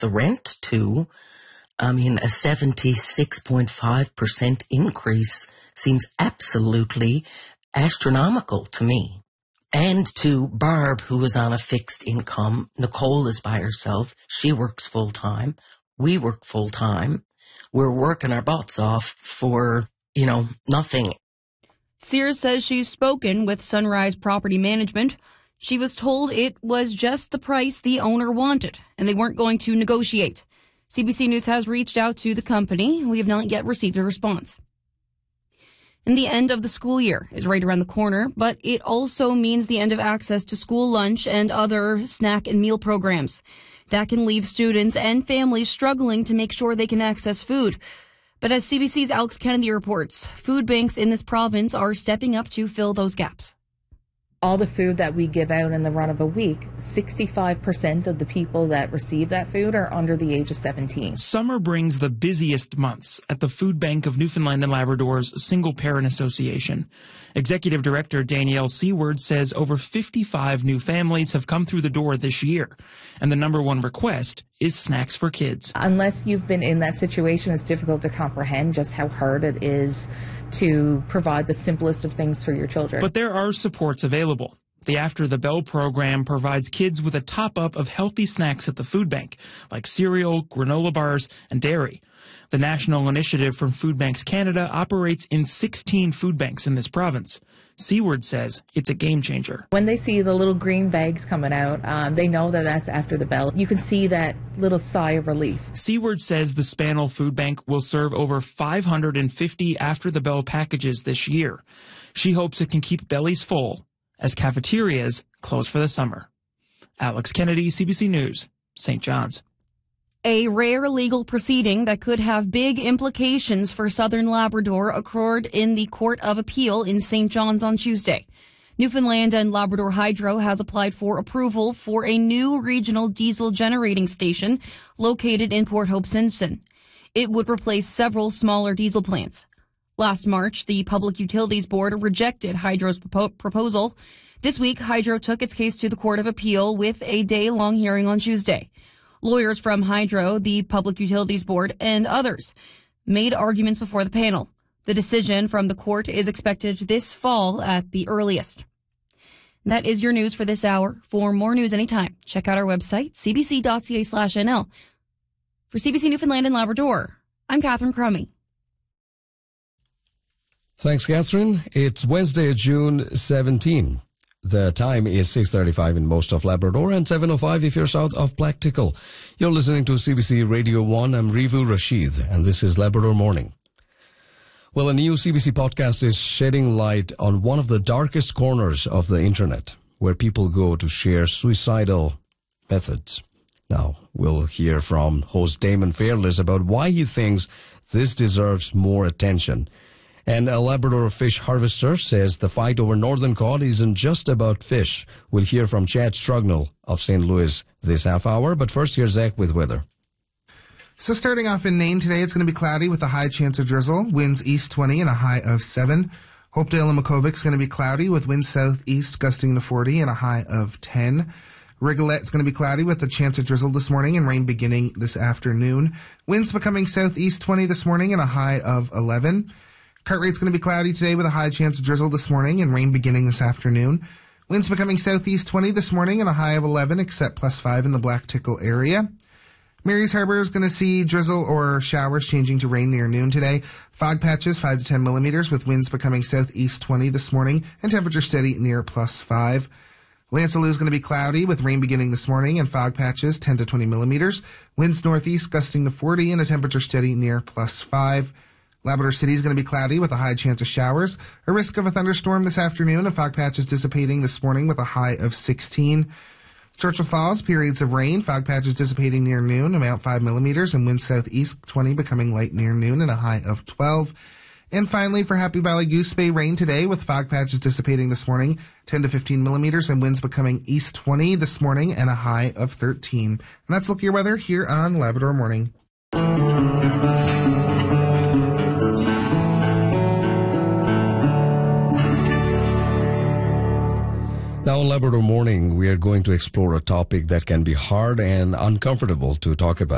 the rent too. I mean, a 76.5% increase seems absolutely astronomical to me. And to Barb, who is on a fixed income. Nicole is by herself. She works full-time. We work full-time. We're working our butts off for, nothing. Sears says she's spoken with Sunrise Property Management. She was told it was just the price the owner wanted, and they weren't going to negotiate. CBC News has reached out to the company. We have not yet received a response. And the end of the school year is right around the corner, but it also means the end of access to school lunch and other snack and meal programs. That can leave students and families struggling to make sure they can access food. But as CBC's Alex Kennedy reports, food banks in this province are stepping up to fill those gaps. All the food that we give out in the run of a week, 65% of the people that receive that food are under the age of 17. Summer brings the busiest months at the Food Bank of Newfoundland and Labrador's Single Parent Association. Executive Director Danielle Seward says over 55 new families have come through the door this year, and the number one request is snacks for kids. Unless you've been in that situation, it's difficult to comprehend just how hard it is to provide the simplest of things for your children. But there are supports available. The After the Bell program provides kids with a top-up of healthy snacks at the food bank, like cereal, granola bars, and dairy. The national initiative from Food Banks Canada operates in 16 food banks in this province. Seward says it's a game changer. When they see the little green bags coming out, they know that that's After the Bell. You can see that little sigh of relief. Seward says the Spanel Food Bank will serve over 550 After the Bell packages this year. She hopes it can keep bellies full as cafeterias close for the summer. Alex Kennedy, CBC News, St. John's. A rare legal proceeding that could have big implications for Southern Labrador occurred in the Court of Appeal in St. John's on Tuesday. Newfoundland and Labrador Hydro has applied for approval for a new regional diesel generating station located in Port Hope Simpson. It would replace several smaller diesel plants. Last March, the Public Utilities Board rejected Hydro's proposal. This week, Hydro took its case to the Court of Appeal with a day-long hearing on Tuesday. Lawyers from Hydro, the Public Utilities Board, and others made arguments before the panel. The decision from the court is expected this fall at the earliest. That is your news for this hour. For more news anytime, check out our website, cbc.ca/nl. For CBC Newfoundland and Labrador, I'm Catherine Crummy. Thanks, Catherine. It's Wednesday, June 17. The time is 6:35 in most of Labrador and 7:05 if you're south of Blacktickle. You're listening to CBC Radio 1. I'm Rivu Rashid, and this is Labrador Morning. Well, a new CBC podcast is shedding light on one of the darkest corners of the internet, where people go to share suicidal methods. Now, we'll hear from host Damon Fairless about why he thinks this deserves more attention. And a Labrador fish harvester says the fight over northern cod isn't just about fish. We'll hear from Chad Strugnell of St. Louis this half hour. But first, here's Zach with weather. So starting off in Nain today, it's going to be cloudy with a high chance of drizzle. Winds east 20 and a high of 7. Hopedale and Makkovik going to be cloudy with winds southeast gusting to 40 and a high of 10. Rigolette's going to be cloudy with a chance of drizzle this morning and rain beginning this afternoon. Winds becoming southeast 20 this morning and a high of 11. Cartwright's going to be cloudy today with a high chance of drizzle this morning and rain beginning this afternoon. Winds becoming southeast 20 this morning and a high of 11, except +5 in the Blacktickle area. Mary's Harbour is going to see drizzle or showers changing to rain near noon today. Fog patches 5 to 10 millimeters with winds becoming southeast 20 this morning and temperature steady near +5. Lancelot is going to be cloudy with rain beginning this morning and fog patches 10 to 20 millimeters. Winds northeast gusting to 40 and a temperature steady near +5. Labrador City is going to be cloudy with a high chance of showers, a risk of a thunderstorm this afternoon, and fog patches dissipating this morning with a high of 16. Churchill Falls, periods of rain, fog patches dissipating near noon, amount 5 millimeters, and winds southeast 20 becoming light near noon and a high of 12. And finally, for Happy Valley Goose Bay, rain today with fog patches dissipating this morning, 10 to 15 millimeters, and winds becoming east 20 this morning and a high of 13. And that's Look at Your Weather here on Labrador Morning. Now on Labrador Morning, we are going to explore a topic that can be hard and uncomfortable to talk about.